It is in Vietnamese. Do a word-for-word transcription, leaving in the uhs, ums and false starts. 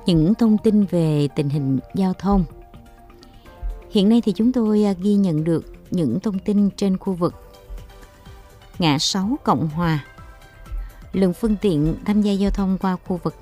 những thông tin về tình hình giao thông. Hiện nay thì chúng tôi ghi nhận được những thông tin trên khu vực ngã sáu Cộng Hòa. Lượng phương tiện tham gia giao thông qua khu vực